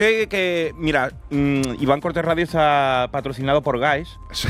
Mira, Iván Cortés Radio está patrocinado por Guys.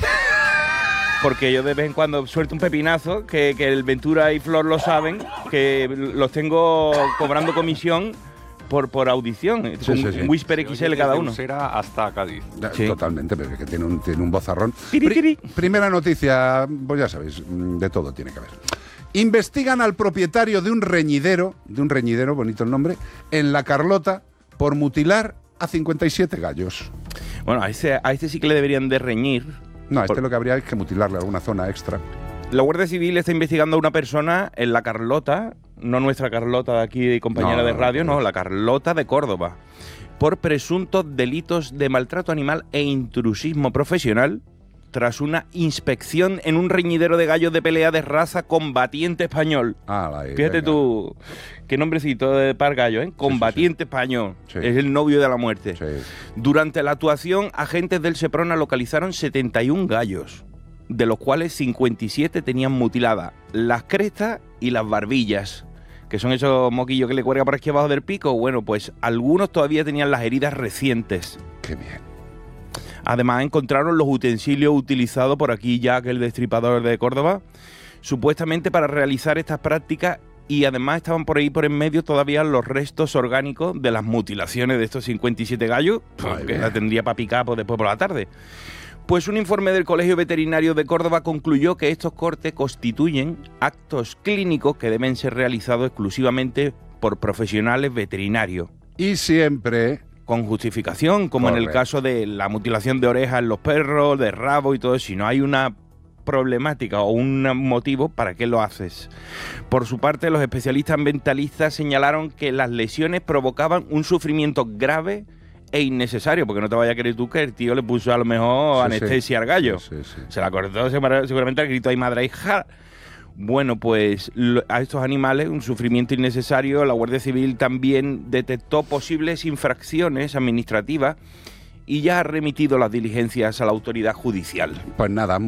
Porque yo de vez en cuando suelto un pepinazo, que el Ventura y Flor lo saben, que los tengo cobrando comisión por audición, un Whisper XL cada uno. Será hasta Cádiz. Sí. Totalmente, pero es que tiene un vozarrón. Tiri. Primera noticia, pues ya sabéis, de todo tiene que haber. Investigan al propietario de un reñidero, bonito el nombre, en La Carlota, por mutilar a 57 gallos. Bueno, a este sí que le deberían de reñir. No, lo que habría es que mutilarle alguna zona extra. La Guardia Civil está investigando a una persona en La Carlota, no nuestra Carlota de aquí, compañera de radio, no, La Carlota de Córdoba, por presuntos delitos de maltrato animal e intrusismo profesional, tras una inspección en un reñidero de gallos de pelea de raza Combatiente Español. Fíjate tú, qué nombrecito de par gallo, ¿eh? Combatiente Español. Sí. Es el novio de la muerte. Sí. Durante la actuación, agentes del Seprona localizaron 71 gallos, de los cuales 57 tenían mutiladas las crestas y las barbillas, que son esos moquillos que le cuelga por aquí abajo del pico. Bueno, pues algunos todavía tenían las heridas recientes. Qué bien. Además, encontraron los utensilios utilizados por aquí ya que el destripador de Córdoba, supuestamente para realizar estas prácticas, y además estaban por ahí por en medio todavía los restos orgánicos de las mutilaciones de estos 57 gallos, que la tendría para picar después por la tarde. Pues un informe del Colegio Veterinario de Córdoba concluyó que estos cortes constituyen actos clínicos que deben ser realizados exclusivamente por profesionales veterinarios. Y siempre con justificación, como en el caso de la mutilación de orejas en los perros, de rabo y todo eso. Si no hay una problemática o un motivo, ¿para qué lo haces? Por su parte, los especialistas ambientalistas señalaron que las lesiones provocaban un sufrimiento grave e innecesario, porque no te vayas a creer tú que el tío le puso a lo mejor anestesia al gallo. Se la cortó seguramente al grito ¡ay madre hija! Bueno, pues a estos animales, un sufrimiento innecesario, la Guardia Civil también detectó posibles infracciones administrativas y ya ha remitido las diligencias a la autoridad judicial. Pues nada,